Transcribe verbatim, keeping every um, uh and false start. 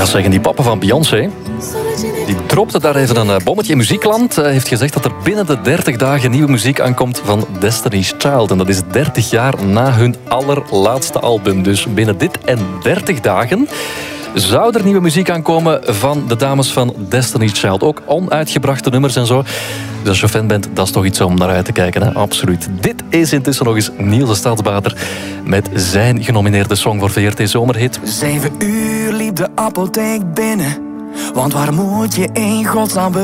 zeggen, die papa van Beyoncé, die dropte daar even een bommetje in muziekland. Hij heeft gezegd dat er binnen de dertig dagen nieuwe muziek aankomt van Destiny's Child. En dat is dertig jaar na hun allerlaatste album. Dus binnen dit en dertig dagen zou er nieuwe muziek aankomen van de dames van Destiny's Child. Ook onuitgebrachte nummers en zo. Dus als je fan bent, dat is toch iets om naar uit te kijken. Hè? Absoluut. Dit is intussen nog eens Niels de Stadsbader met zijn genomineerde song voor V R T Zomerhit. Zeven uur liep de apotheek binnen. Want waar moet je in godsnaam